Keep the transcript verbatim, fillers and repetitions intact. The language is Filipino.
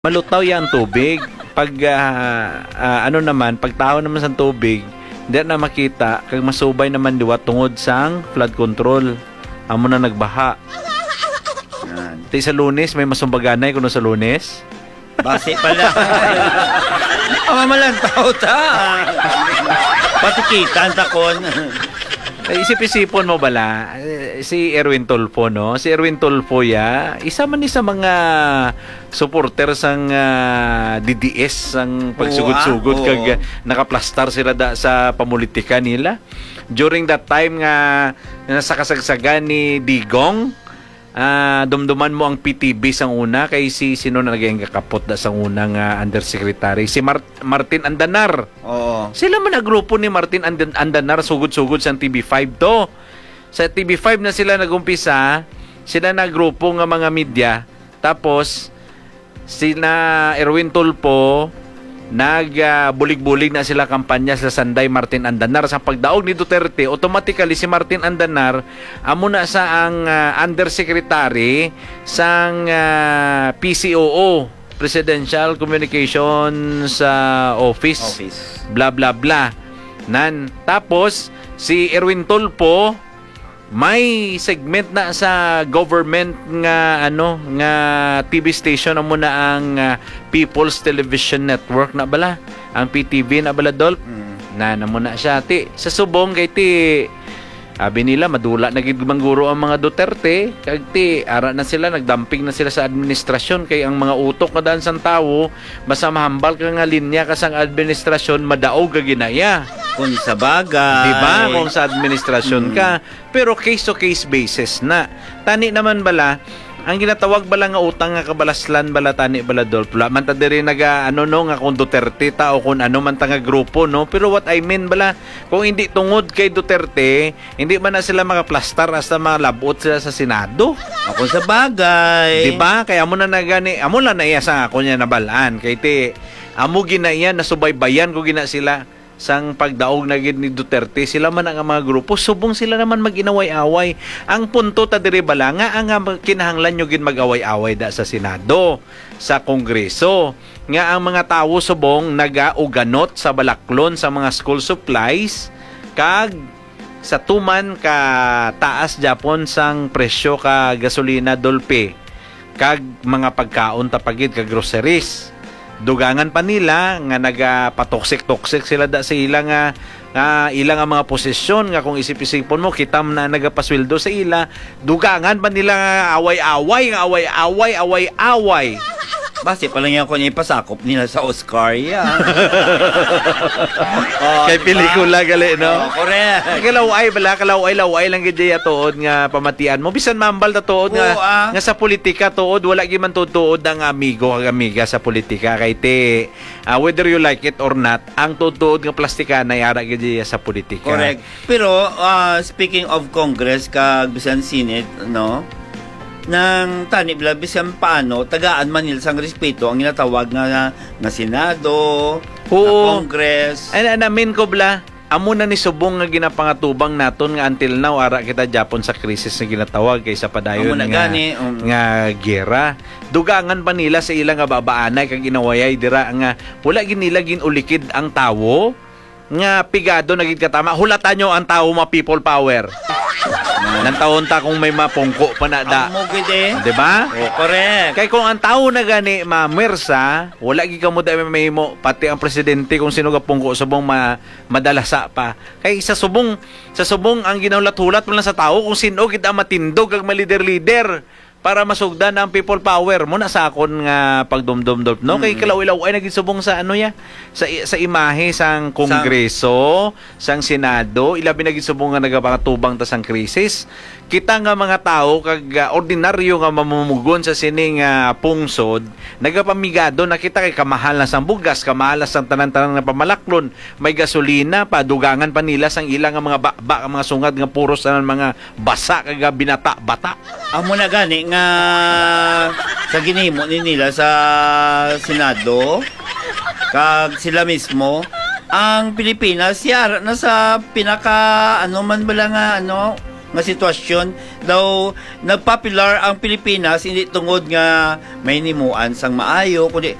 Malutaw yan tubig. Pag ah, ah, ano naman, pag tao naman sa tubig, hindi na makita kag masubay naman liwat tungod sang flood control. Amo na nagbaha. Yan. Tay sa Lunes may masumbaganay kuno sa Lunes. Base pala. Ama malang tao ta. Patikitan ta kon. Isip-isipon mo bala, eh, si Erwin Tulfo, no? Si Erwin Tulfo ya, isa man ni sa mga supporter sang uh, D D S sang pagsugod-sugod oh, ah, kag nakaplastar sila da sa pamulitika nila. During that time nga nasa kasagsagan ni Digong, ah dumduman mo ang P T B sang una kay si sino na naging kakapot da sang unang uh, undersecretary si Mar- Martin Andanar. Oo. Sila man ang grupo ni Martin And- Andanar sugod-sugod sa T V five to. Sa T V five na sila nagumpisa, sila na grupo nga mga media. Tapos sina Erwin Tulfo nagbulig-bulig uh, na sila kampanya sa Sanday Martin Andanar sa pagdaog ni Duterte. Automatically si Martin Andanar amo na sa ang uh, undersecretary sang uh, P C O O, Presidential Communications uh, Office. Office. Bla bla bla. Nan tapos si Erwin Tulfo may segment na sa government nga ano nga T V station amo na ang uh, People's Television Network na bala ang P T V na bala Dolp. Mm. Na namo na siya ti sa subong kay ti abi nila madula na gid mangguro ang mga Duterte kag ti ara na sila nagdumping na sila sa administrasyon kay ang mga utok na daan sang tawo basta mahambal ka nga linya ka sang administrasyon madaog ka ginaya. Kung sa bagay. Di ba? Kung sa administrasyon hmm. ka. Pero case-to-case basis na. Tani naman bala, ang ginatawag bala nga utang nga kabalaslan bala tani bala Dolpla. Man ta diri naga ano no nga kung Duterte ta o kung ano man ta nga grupo no. Pero what I mean bala, kung hindi tungod kay Duterte, hindi man na sila makaplastar hasta malabot sila sa Senado. Ako sa bagay. Di ba? Kaya amo na nagani, amo la na iya sa ako niya nabalaan. Kay ti amo ginaiya na subaybayan ko gina sila sang pagdaog na gid ni Duterte, sila man ang mga grupo subong sila naman maginaway-away. Ang punto ta diri bala nga ang kinahanglan nyo gid mag-away-away da sa Senado, sa Kongreso, nga ang mga tawo subong nagauganot sa balaklon sa mga school supplies kag sa tuman ka taas Japon sang presyo ka gasolina Dolpe kag mga pagkaon tapagid ka groceries. Dugangan pa nila nga nagapatoksik-toksik sila da sa ilang nga uh, ilang nga mga posisyon nga kung isip-isipon mo kitam na nagapasweldo sa ila, dugangan pa nila nga away-away nga away-away away-away. Base pa lang yan kung ipasakop nila sa Oscar yan. Oh, kay pelikula gali no. Oh, correct. Kalaway bala kalaway laway lang gid ya tuod nga pamatian mo bisan mambal ta tuod nga oh, ah. nga sa politika tuod wala gyud man tuod ang amigo kag amiga sa politika kay te uh, whether you like it or not ang tuod nga plastika na yara gid sa politika. Correct. Pero uh, speaking of Congress kag bisan Senate no, nang tani bla bisan paano tagaan man nila sang respeto ang ginatawag nga nga Senado, oo, nga Congress. Ay namin ko bla amo na ni subong nga ginapangatubang naton nga until now ara kita Japon sa krisis nga ginatawag kaysa padayon nga gani, um, nga gera. Dugangan pa nila sa ilang nga babaanay kag inawayay dira nga wala gid nila ginulikid ang tawo nga pigado nagid katama. Hulatan nyo ang tawo ma people power. Nang taon ta kung may mapungko pa na da. Amo gid eh. Di ba? Oh, correct. Kay kung ang tao na gani mamersa, wala gi kamo da may mo pati ang presidente kung sino ga pungko subong ma, madalasa pa. Kay sa subong sa subong ang ginaulat-hulat mo lang sa tao kung sino gid ang matindog kag malider-lider para masugdan ang people power mo na sa akon nga pagdumdum-dum no. Mm. Kay kalaw-ilaw ay naging subong sa ano ya sa sa imahe sang Kongreso, sang, sang Senado, ilabi naging subong nga nagapangatubang ta sang krisis. Kita nga mga tao kag uh, ordinaryo nga mamumugon sa sining uh, pungsod, nagapamigado nakita kay kamahal na sang bugas, kamahal na sang tanan-tanan nga pamalaklon, may gasolina pa, dugangan pa nila sang ilang nga mga ba, mga sungad nga puros tanan mga basa kag binata-bata. Amo na gani nga sa ginimo ni nila sa Senado kag sila mismo ang Pilipinas yara na sa pinaka ano man bala nga ano nga sitwasyon daw nagpopular ang Pilipinas hindi tungod nga may nimuan sang maayo kundi